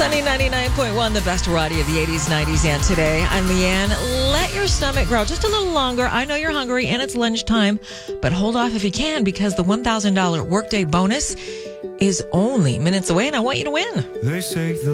Sunny 99.1, the best variety of the 80s, 90s, and today. I'm Leanne. Let your stomach grow just a little longer. I know you're hungry and it's lunchtime, but hold off if you can because the $1,000 workday bonus is only minutes away, and I want you to win. They say